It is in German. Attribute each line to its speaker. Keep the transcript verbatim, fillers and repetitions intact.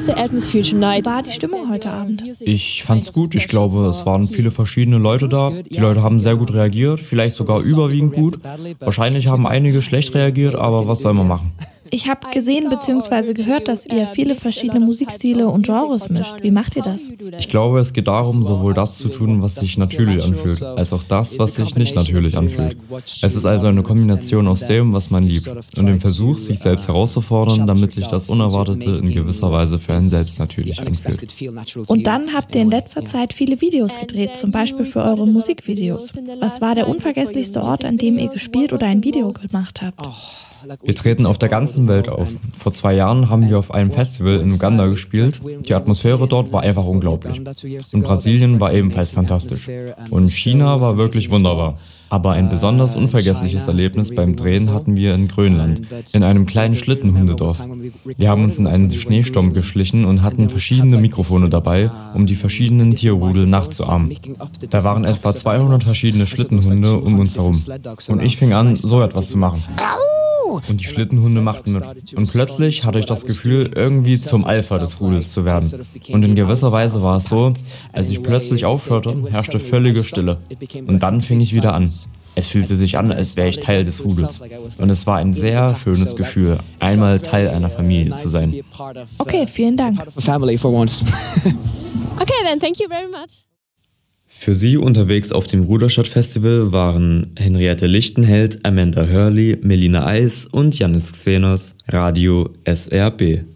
Speaker 1: was the atmosphere tonight?
Speaker 2: War die Stimmung heute Abend?
Speaker 3: Ich fand's gut. Ich glaube, es waren viele verschiedene Leute da. Die Leute haben sehr gut reagiert, vielleicht sogar überwiegend gut. Wahrscheinlich haben einige schlecht reagiert, aber was soll man machen?
Speaker 2: Ich habe gesehen bzw. gehört, dass ihr viele verschiedene Musikstile und Genres mischt. Wie macht ihr das?
Speaker 3: Ich glaube, es geht darum, sowohl das zu tun, was sich natürlich anfühlt, als auch das, was sich nicht natürlich anfühlt. Es ist also eine Kombination aus dem, was man liebt, und dem Versuch, sich selbst herauszufordern, damit sich das Unerwartete in gewisser Weise für einen selbst natürlich anfühlt.
Speaker 2: Und dann habt ihr in letzter Zeit viele Videos gedreht, zum Beispiel für eure Musikvideos. Was war der unvergesslichste Ort, an dem ihr gespielt oder ein Video gemacht habt?
Speaker 3: Wir treten auf der ganzen Welt auf. Vor zwei Jahren haben wir auf einem Festival in Uganda gespielt. Die Atmosphäre dort war einfach unglaublich. Und Brasilien war ebenfalls fantastisch. Und China war wirklich wunderbar. Aber ein besonders unvergessliches Erlebnis beim Drehen hatten wir in Grönland, in einem kleinen Schlittenhundedorf. Wir haben uns in einen Schneesturm geschlichen und hatten verschiedene Mikrofone dabei, um die verschiedenen Tierrudel nachzuahmen. Da waren etwa zweihundert verschiedene Schlittenhunde um uns herum. Und ich fing an, so etwas zu machen. Und die Schlittenhunde machten mit. Und plötzlich hatte ich das Gefühl, irgendwie zum Alpha des Rudels zu werden. Und in gewisser Weise war es so, als ich plötzlich aufhörte, herrschte völlige Stille. Und dann fing ich wieder an. Es fühlte sich an, als wäre ich Teil des Rudels. Und es war ein sehr schönes Gefühl, einmal Teil einer Familie zu sein.
Speaker 2: Okay, vielen Dank.
Speaker 1: Okay, then thank you very much.
Speaker 3: Für Sie unterwegs auf dem Ruderstadt-Festival waren Henriette Lichtenheld, Amanda Hurley, Melina Eis und Jannis Xenos, Radio S R B.